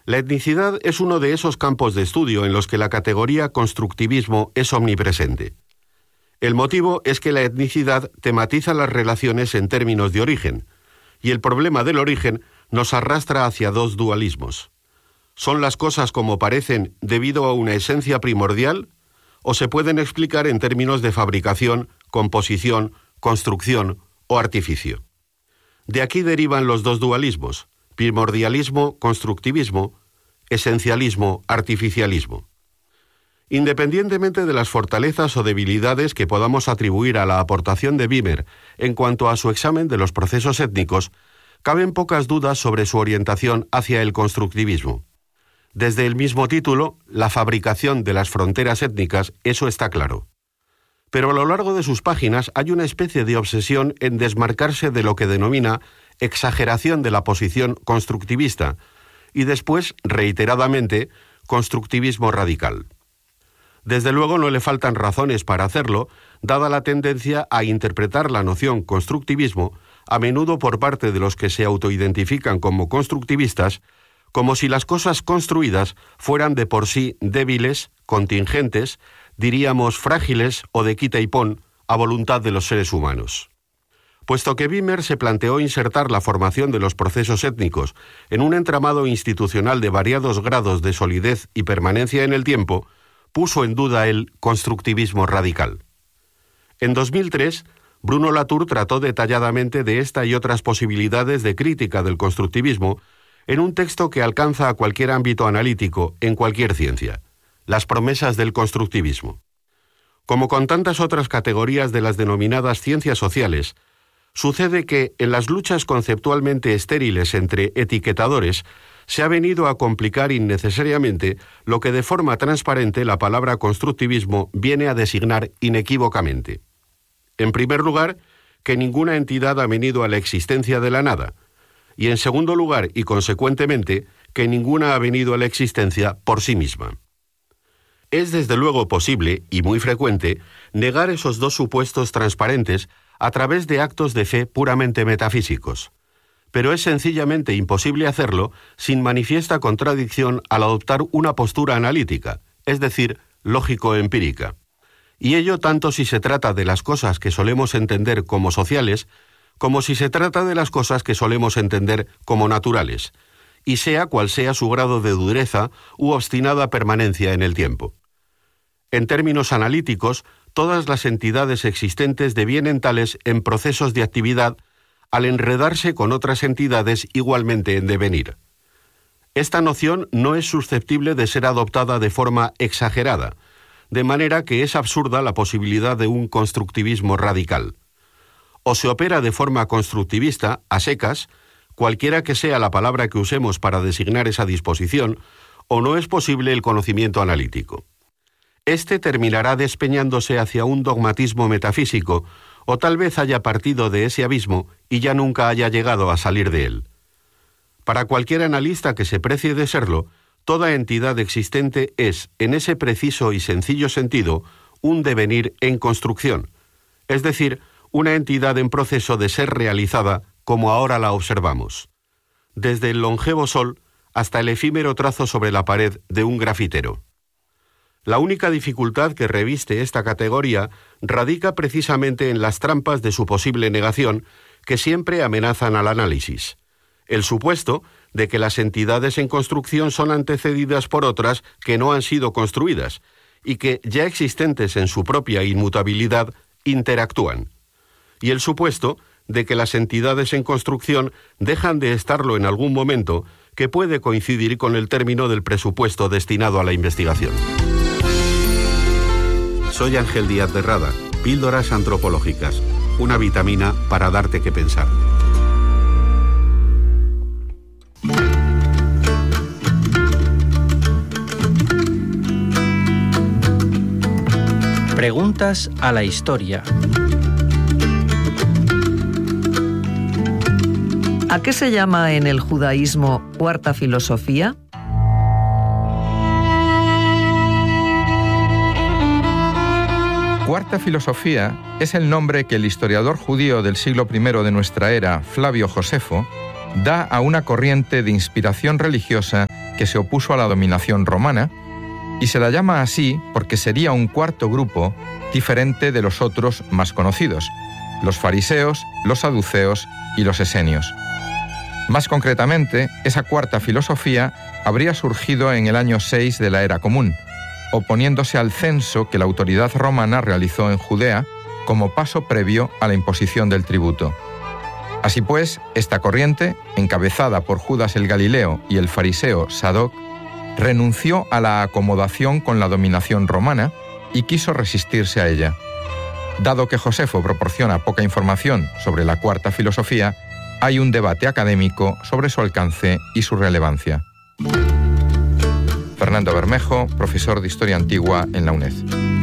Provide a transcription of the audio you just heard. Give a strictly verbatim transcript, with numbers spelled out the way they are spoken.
La etnicidad es uno de esos campos de estudio en los que la categoría constructivismo es omnipresente. El motivo es que la etnicidad tematiza las relaciones en términos de origen, y el problema del origen nos arrastra hacia dos dualismos. ¿Son las cosas como parecen debido a una esencia primordial? ¿O se pueden explicar en términos de fabricación, composición, construcción o artificio? De aquí derivan los dos dualismos: primordialismo, constructivismo, esencialismo, artificialismo. Independientemente de las fortalezas o debilidades que podamos atribuir a la aportación de Wimmer en cuanto a su examen de los procesos étnicos, caben pocas dudas sobre su orientación hacia el constructivismo. Desde el mismo título, la fabricación de las fronteras étnicas, eso está claro. Pero a lo largo de sus páginas hay una especie de obsesión en desmarcarse de lo que denomina exageración de la posición constructivista y después, reiteradamente, constructivismo radical. Desde luego no le faltan razones para hacerlo, dada la tendencia a interpretar la noción constructivismo, a menudo por parte de los que se autoidentifican como constructivistas, como si las cosas construidas fueran de por sí débiles, contingentes, diríamos frágiles o de quita y pon, a voluntad de los seres humanos. Puesto que Wimmer se planteó insertar la formación de los procesos étnicos en un entramado institucional de variados grados de solidez y permanencia en el tiempo, puso en duda el constructivismo radical. En dos mil tres, Bruno Latour trató detalladamente de esta y otras posibilidades de crítica del constructivismo en un texto que alcanza a cualquier ámbito analítico en cualquier ciencia: Las promesas del constructivismo. Como con tantas otras categorías de las denominadas ciencias sociales, sucede que en las luchas conceptualmente estériles entre etiquetadores se ha venido a complicar innecesariamente lo que de forma transparente la palabra constructivismo viene a designar inequívocamente. En primer lugar, que ninguna entidad ha venido a la existencia de la nada, y en segundo lugar, y consecuentemente, que ninguna ha venido a la existencia por sí misma. Es desde luego posible, y muy frecuente, negar esos dos supuestos transparentes a través de actos de fe puramente metafísicos, pero es sencillamente imposible hacerlo sin manifiesta contradicción al adoptar una postura analítica, es decir, lógico-empírica. Y ello tanto si se trata de las cosas que solemos entender como sociales, como si se trata de las cosas que solemos entender como naturales, y sea cual sea su grado de dureza u obstinada permanencia en el tiempo. En términos analíticos, todas las entidades existentes devienen tales en procesos de actividad al enredarse con otras entidades igualmente en devenir. Esta noción no es susceptible de ser adoptada de forma exagerada, de manera que es absurda la posibilidad de un constructivismo radical. O se opera de forma constructivista, a secas, cualquiera que sea la palabra que usemos para designar esa disposición, o no es posible el conocimiento analítico. Este terminará despeñándose hacia un dogmatismo metafísico, o tal vez haya partido de ese abismo y ya nunca haya llegado a salir de él. Para cualquier analista que se precie de serlo, toda entidad existente es, en ese preciso y sencillo sentido, un devenir en construcción, es decir, una entidad en proceso de ser realizada como ahora la observamos, desde el longevo sol hasta el efímero trazo sobre la pared de un grafitero. La única dificultad que reviste esta categoría radica precisamente en las trampas de su posible negación que siempre amenazan al análisis. El supuesto de que las entidades en construcción son antecedidas por otras que no han sido construidas y que, ya existentes en su propia inmutabilidad, interactúan. Y el supuesto de que las entidades en construcción dejan de estarlo en algún momento, que puede coincidir con el término del presupuesto destinado a la investigación. Soy Ángel Díaz de Rada, Píldoras Antropológicas, una vitamina para darte que pensar. Preguntas a la historia. ¿A qué se llama en el judaísmo cuarta filosofía? Cuarta filosofía es el nombre que el historiador judío del siglo primero de nuestra era, Flavio Josefo, da a una corriente de inspiración religiosa que se opuso a la dominación romana, y se la llama así porque sería un cuarto grupo diferente de los otros más conocidos, los fariseos, los saduceos y los esenios. Más concretamente, esa cuarta filosofía habría surgido en el año seis de la Era Común, oponiéndose al censo que la autoridad romana realizó en Judea como paso previo a la imposición del tributo. Así pues, esta corriente, encabezada por Judas el Galileo y el fariseo Sadoc, renunció a la acomodación con la dominación romana y quiso resistirse a ella. Dado que Josefo proporciona poca información sobre la cuarta filosofía, hay un debate académico sobre su alcance y su relevancia. Fernando Bermejo, profesor de Historia Antigua en la UNED.